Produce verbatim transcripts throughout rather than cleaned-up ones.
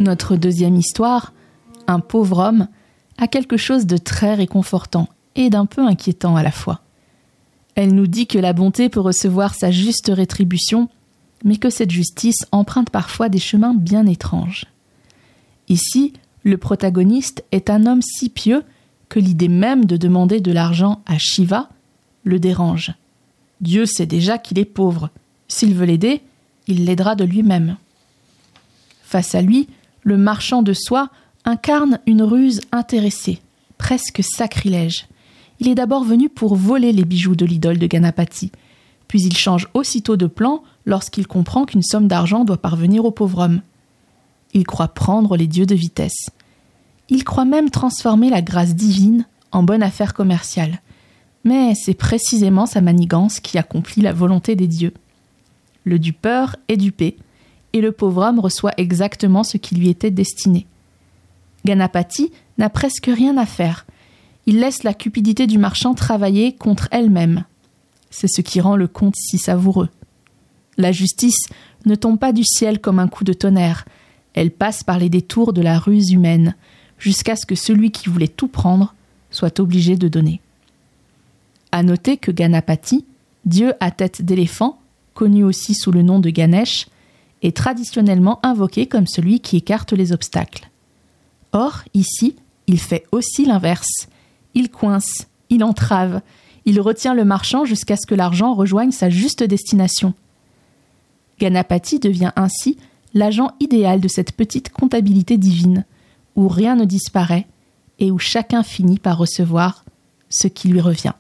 Notre deuxième histoire, un pauvre homme, a quelque chose de très réconfortant et d'un peu inquiétant à la fois. Elle nous dit que la bonté peut recevoir sa juste rétribution, mais que cette justice emprunte parfois des chemins bien étranges. Ici, le protagoniste est un homme si pieux que l'idée même de demander de l'argent à Shiva le dérange. Dieu sait déjà qu'il est pauvre. S'il veut l'aider, il l'aidera de lui-même. Face à lui, le marchand de soie incarne une ruse intéressée, presque sacrilège. Il est d'abord venu pour voler les bijoux de l'idole de Ganapati, puis il change aussitôt de plan lorsqu'il comprend qu'une somme d'argent doit parvenir au pauvre homme. Il croit prendre les dieux de vitesse. Il croit même transformer la grâce divine en bonne affaire commerciale. Mais c'est précisément sa manigance qui accomplit la volonté des dieux. Le dupeur est dupé, et le pauvre homme reçoit exactement ce qui lui était destiné. Ganapati n'a presque rien à faire. Il laisse la cupidité du marchand travailler contre elle-même. C'est ce qui rend le conte si savoureux. La justice ne tombe pas du ciel comme un coup de tonnerre. Elle passe par les détours de la ruse humaine, jusqu'à ce que celui qui voulait tout prendre soit obligé de donner. À noter que Ganapati, dieu à tête d'éléphant, connu aussi sous le nom de Ganesh, est traditionnellement invoqué comme celui qui écarte les obstacles. Or, ici, il fait aussi l'inverse. Il coince, il entrave, il retient le marchand jusqu'à ce que l'argent rejoigne sa juste destination. Ganapati devient ainsi l'agent idéal de cette petite comptabilité divine, où rien ne disparaît et où chacun finit par recevoir ce qui lui revient.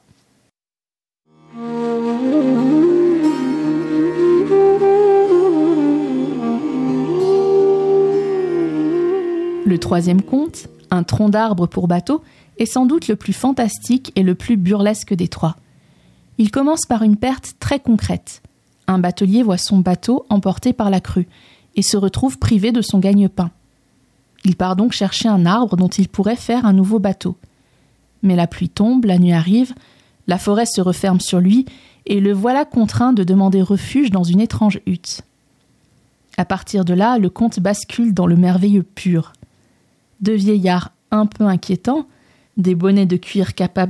Le troisième conte, Un tronc d'arbre pour bateau, est sans doute le plus fantastique et le plus burlesque des trois. Il commence par une perte très concrète. Un batelier voit son bateau emporté par la crue et se retrouve privé de son gagne-pain. Il part donc chercher un arbre dont il pourrait faire un nouveau bateau. Mais la pluie tombe, la nuit arrive, la forêt se referme sur lui et le voilà contraint de demander refuge dans une étrange hutte. À partir de là, le conte bascule dans le merveilleux pur. Deux vieillards un peu inquiétants, des bonnets de cuir capables